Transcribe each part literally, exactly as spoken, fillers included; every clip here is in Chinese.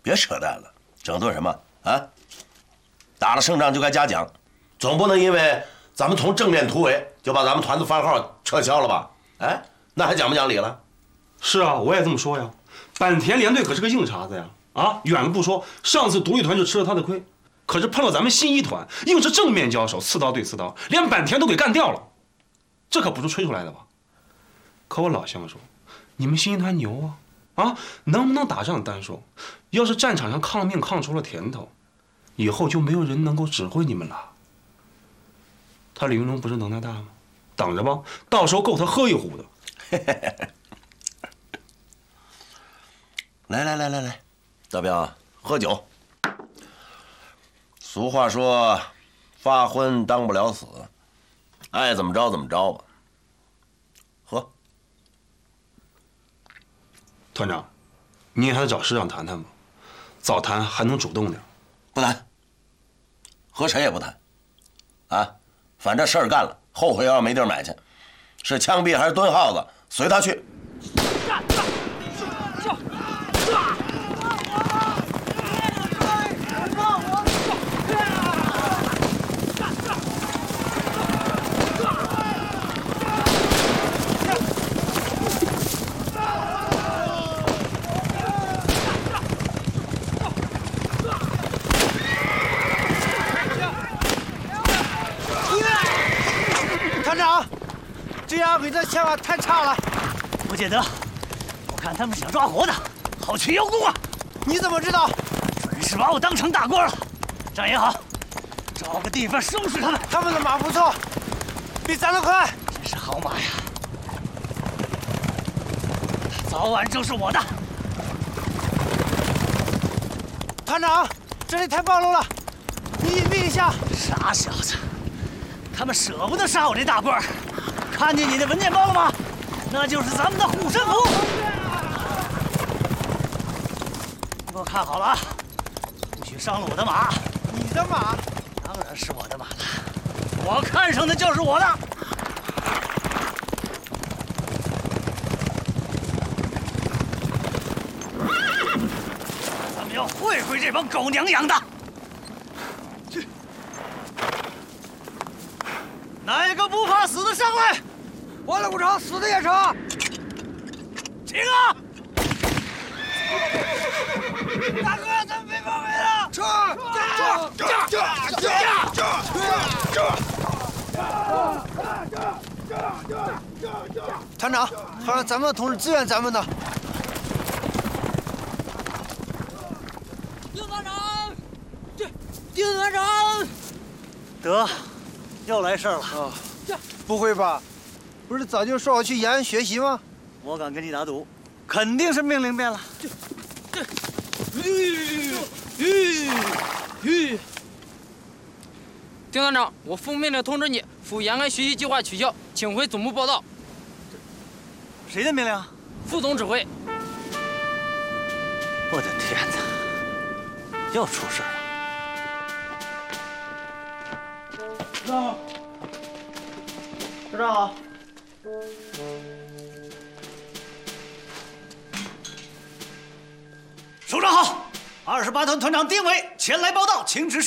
别扯淡了，整顿什么啊？打了胜仗就该嘉奖，总不能因为咱们从正面突围就把咱们团的番号撤销了吧？哎，那还讲不讲理了？ 是啊，我也这么说呀。坂田联队可是个硬茬子呀！啊，远了不说，上次独立团就吃了他的亏，可是碰到咱们新一团，硬是正面交手，刺刀对刺刀，连坂田都给干掉了，这可不是吹出来的吧？可我老乡说，你们新一团牛啊！啊，能不能打仗单说，要是战场上抗命抗出了甜头，以后就没有人能够指挥你们了。他李云龙不是能耐大吗？等着吧，到时候够他喝一壶的。 来来来来来，大彪，喝酒。俗话说，发昏当不了死，爱怎么着怎么着吧。喝。 团长，你也还是找师长谈谈吧，早谈还能主动点。 不谈，和谁也不谈。啊，反正事儿干了，后悔要没地儿买去，是枪毙还是蹲耗子，随他去。 团长，这样给这枪法太差了。 不见得，我看他们想抓活的，好去邀功啊！ 你怎么知道？ 准是把我当成大官了。这样也好，找个地方收拾他们。 他们的马不错，比咱的快。 真是好马呀！早晚就是我的。 团长，这里太暴露了，你隐蔽一下。 傻小子，他们舍不得杀我这大官儿。看见你的文件包了吗？那就是咱们的护身符。你给我看好了啊，不许伤了我的马。 你的马？ 当然是我的马了，我看上的就是我的。咱们要会会这帮狗娘养的。去，哪个不怕死的上来？ 活的不成，死的也成。 停啊！ 大哥，咱们被包围了！撤！撤！撤！撤！撤！团长，好让咱们的同志支援咱们的。 丁团长，这丁团长，得，又来事儿了。 啊，不会吧？不是早就说我去延安学习吗？ 我敢跟你打赌，肯定是命令变了。这，这，吁吁吁！ 丁团长，我奉命令通知你，赴延安学习计划取消，请回总部报道。 谁的命令？ 副总指挥。 我的天哪！又出事了。师长，师长好。首长好，二十八团团长丁伟前来报道，请指示。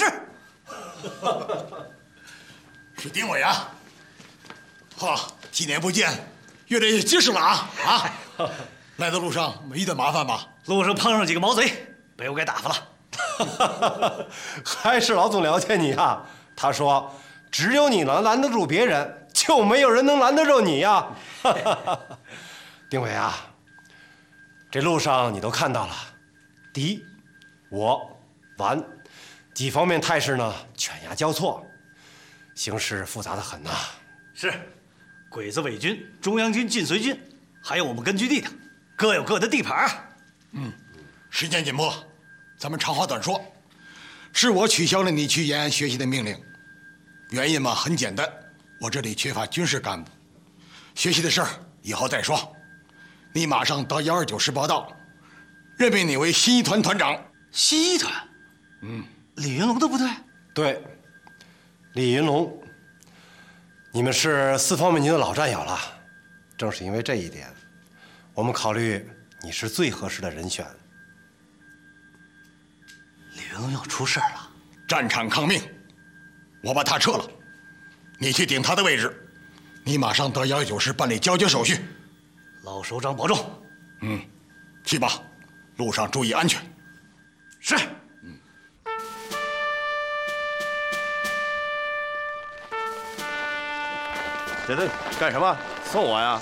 是丁伟啊！好，几年不见，越来越结实了啊啊！来的路上没遇到麻烦吧？ 路上碰上几个毛贼，被我给打发了。 还是老总了解你啊！他说，只有你能拦得住别人，就没有人能拦得住你呀！丁伟啊，这路上你都看到了，敌、我、顽几方面态势呢，犬牙交错，形势复杂的很呐。 是，鬼子伪军、中央军、晋绥军，还有我们根据地的，各有各的地盘。 嗯，时间紧迫，咱们长话短说。是我取消了你去延安学习的命令，原因嘛很简单，我这里缺乏军事干部，学习的事儿以后再说。你马上到幺二九师报道，任命你为新一团团长。 新一团？ 嗯， 李云龙的部队？ 对，李云龙，你们是四方面军的老战友了。正是因为这一点，我们考虑你是最合适的人选。 程又出事了， 战场抗命，我把他撤了，你去顶他的位置，你马上到幺九师办理交接手续。 老首长保重。 嗯，去吧，路上注意安全。 是。 这这干什么？送我呀？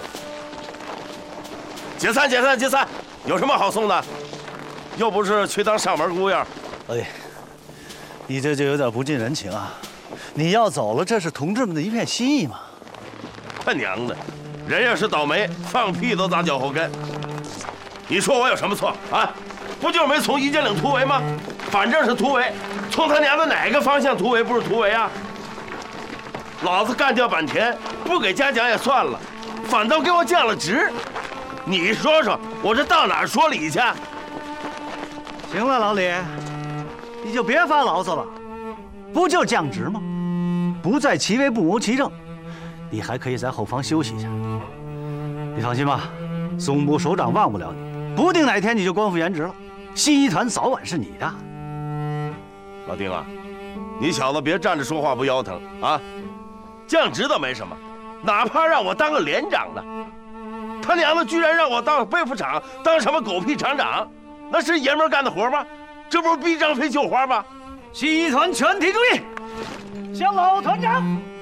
解散解散解散！有什么好送的？又不是去当上门姑爷。 哎，你这就有点不近人情啊！你要走了，这是同志们的一片心意嘛。 他娘的，人要是倒霉，放屁都砸脚后跟。你说我有什么错啊？不就是没从夷坚岭突围吗？反正是突围，从他娘的哪个方向突围不是突围啊？老子干掉坂田，不给嘉奖也算了，反倒给我降了职。你说说，我这到哪儿说理去？ 行了，老李，你就别发牢骚了，不就降职吗？不在其位，不谋其政，你还可以在后方休息一下。你放心吧，总部首长忘不了你，不定哪天你就官复原职了，信义团早晚是你的。 老丁啊，你小子别站着说话不腰疼啊！降职倒没什么，哪怕让我当个连长呢，他娘的居然让我当背副厂，当什么狗屁厂长，那是爷们儿干的活吗？这不是逼张飞绣花吗？ 信义团全体注意，向老团长